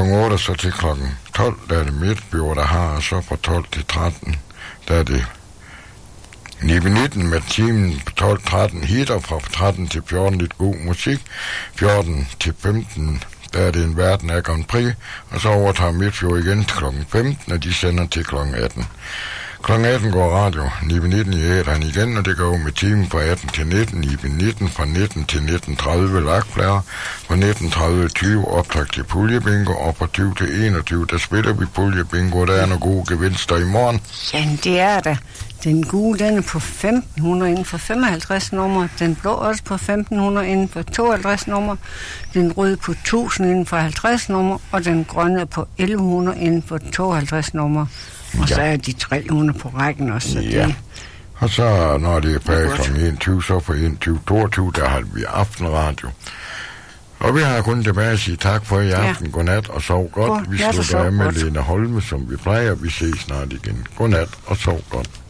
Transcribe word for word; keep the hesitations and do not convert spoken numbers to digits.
klokken otte, så til klokken tolv, der er det Midtby, der har, og så fra tolv til tretten, der er det Nibe nitten med timen på tolv tretten hitter, fra tretten til fjorten lidt god musik, fjorten til femten, der er det en verden af Grand Prix, og så overtager Midtfjord igen til klokken femten, og de sender til klokken atten. klokken atten går radio Nibe nitten i æteren igen, og det går med timen fra atten til nitten, Nibe nitten fra nitten til nitten tredive lagflader, fra nitten tredive til tyve optag til puljebingo, og fra tyve til enogtyve, der spiller vi puljebingo, og der er nogle gode gevinster i morgen. Ja, det er der. Den gule, den er på femten hundrede inden for femoghalvtreds nummer, den blå også på femten hundrede inden for tooghalvtreds nummer, den røde på tusind inden for halvtreds nummer, og den grønne på elleve hundrede inden for tooghalvtreds nummer. Og ja. Så er de tre hundrede på rækken også. Så ja. Det, og så når det er bag klokken enogtyve, så for enogtyve toogtyve, der har vi aftenradio. Og vi har kun tilbage at sige tak for i aften. Ja. Godnat og sov godt. Vi slutter af med Lene Holme, som vi plejer. Vi ses snart igen. Godnat og sov godt.